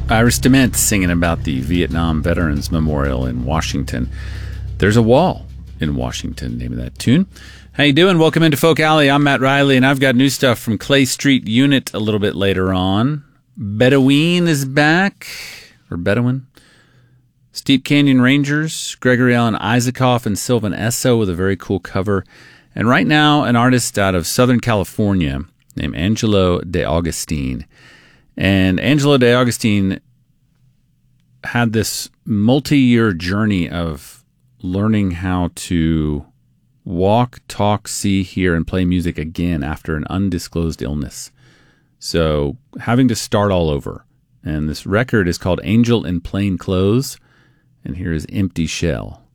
Iris DeMent singing about the Vietnam Veterans Memorial in Washington. There's a wall in Washington, name of that tune. How you doing? Welcome into Folk Alley. I'm Matt Riley, and I've got new stuff from Clay Street Unit a little bit later on. Bedouin is back, or Bedouin. Steep Canyon Rangers, Gregory Alan Isaacoff and Sylvan Esso with a very cool cover. And right now, an artist out of Southern California named Angelo De Augustine. And Angelo De Augustine had this multi-year journey of learning how to walk, talk, see, hear, and play music again after an undisclosed illness. So having to start all over. And this record is called Angel in Plain Clothes. And here is Empty Shell.